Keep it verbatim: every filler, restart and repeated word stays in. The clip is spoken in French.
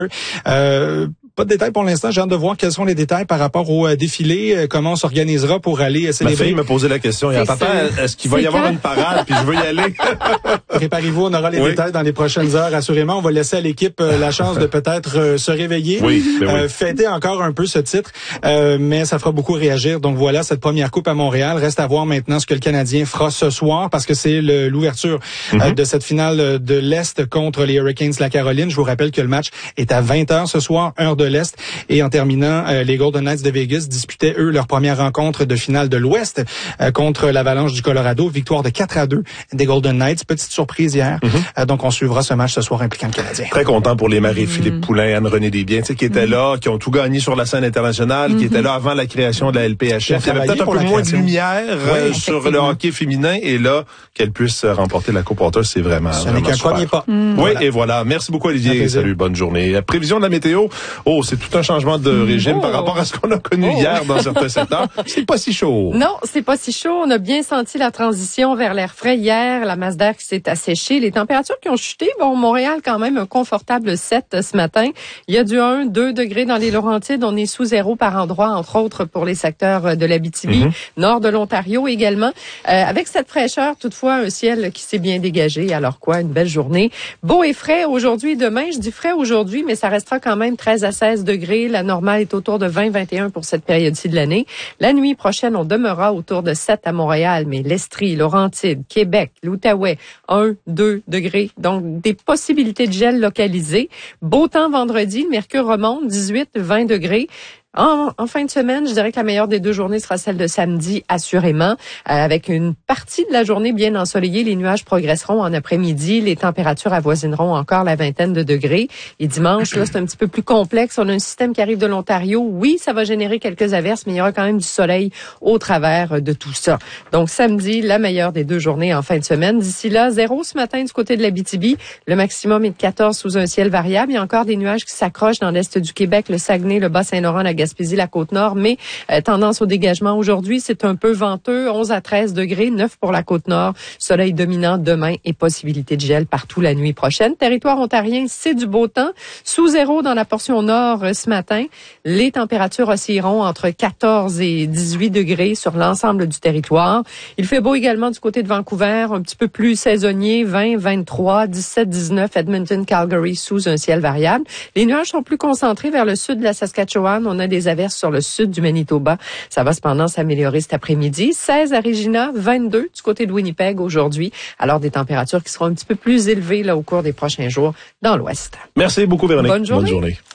Euh, pas de détails pour l'instant. J'ai hâte de voir quels sont les détails par rapport au euh, défilé, euh, comment on s'organisera pour aller euh, célébrer. Ma fille me posait la question. Il y a papa, est-ce qu'il va y avoir une parade? Puis je veux y aller. Préparez-vous, on aura les oui. détails dans les prochaines heures, assurément. On va laisser à l'équipe euh, la chance de peut-être euh, se réveiller, oui, ben euh, oui. fêter encore un peu ce titre, euh, mais ça fera beaucoup réagir. Donc voilà, cette première coupe à Montréal. Reste à voir maintenant ce que le Canadien fera ce soir, parce que c'est le, l'ouverture mm-hmm. euh, de cette finale de l'Est contre les Hurricanes de la Caroline. Je vous rappelle que le match est à vingt heures ce soir, heure de l'Est. Et en terminant, euh, les Golden Knights de Vegas disputaient, eux, leur première rencontre de finale de l'Ouest euh, contre l'Avalanche du Colorado. Victoire de quatre à deux des Golden Knights. Petite surprise hier. Mm-hmm. Euh, donc, on suivra ce match ce soir impliquant le Canadien. Très content pour les Marie-Philippe mm-hmm. Poulin, Anne-Renée Desbiens, tu sais, qui étaient mm-hmm. là, qui ont tout gagné sur la scène internationale, mm-hmm. qui étaient là avant la création de la L P H F. Il y avait peut-être un peu moins de lumière euh, oui, sur le hockey féminin. Et là, qu'elle puisse remporter la Coupe Hunter, c'est vraiment Ce vraiment n'est qu'un super. premier pas. Mm-hmm. Oui, voilà. Et voilà. Merci beaucoup, Olivier. Salut, bonne journée. La prévision de la météo. Oh, c'est tout un changement de régime oh. par rapport à ce qu'on a connu oh. hier dans certains secteurs. C'est pas si chaud. Non, c'est pas si chaud. On a bien senti la transition vers l'air frais hier. La masse d'air qui s'est asséchée. Les températures qui ont chuté. Bon, Montréal, quand même, un confortable sept ce matin. Il y a du un, deux degrés dans les Laurentides. On est sous zéro par endroit, entre autres pour les secteurs de l'Abitibi, mm-hmm. nord de l'Ontario également. Euh, avec cette fraîcheur, toutefois, un ciel qui s'est bien dégagé. Alors quoi, une belle journée. Beau et frais aujourd'hui et demain. Je dis frais aujourd'hui, mais ça restera quand même treize à seize degrés. La normale est autour de vingt à vingt et un pour cette période-ci de l'année. La nuit prochaine, on demeurera autour de sept à Montréal, mais l'Estrie, Laurentides, Québec, l'Outaouais, un, deux degrés. Donc, des possibilités de gel localisées. Beau temps vendredi, le mercure remonte, dix-huit à vingt degrés. En, en fin de semaine, je dirais que la meilleure des deux journées sera celle de samedi, assurément. Euh, avec une partie de la journée bien ensoleillée, les nuages progresseront en après-midi. Les températures avoisineront encore la vingtaine de degrés. Et dimanche, là, c'est un petit peu plus complexe. On a un système qui arrive de l'Ontario. Oui, ça va générer quelques averses, mais il y aura quand même du soleil au travers de tout ça. Donc, samedi, la meilleure des deux journées en fin de semaine. D'ici là, zéro ce matin du côté de l'Abitibi. Le maximum est de quatorze sous un ciel variable. Il y a encore des nuages qui s'accrochent dans l'est du Québec, le Saguenay, le Bas-Saint-Laurent, la Gaspésie, la Côte-Nord, mais euh, tendance au dégagement aujourd'hui, c'est un peu venteux, onze à treize degrés, neuf pour la Côte-Nord, soleil dominant demain et possibilité de gel partout la nuit prochaine. Territoire ontarien, c'est du beau temps, sous zéro dans la portion nord euh, ce matin. Les températures oscilleront entre quatorze et dix-huit degrés sur l'ensemble du territoire. Il fait beau également du côté de Vancouver, un petit peu plus saisonnier, vingt, vingt-trois, dix-sept, dix-neuf, Edmonton, Calgary, sous un ciel variable. Les nuages sont plus concentrés vers le sud de la Saskatchewan. On a des averses sur le sud du Manitoba. Ça va cependant s'améliorer cet après-midi. seize à Regina, vingt-deux du côté de Winnipeg aujourd'hui. Alors des températures qui seront un petit peu plus élevées là au cours des prochains jours dans l'ouest. Merci beaucoup, Véronique. Bonne journée. Bonne journée.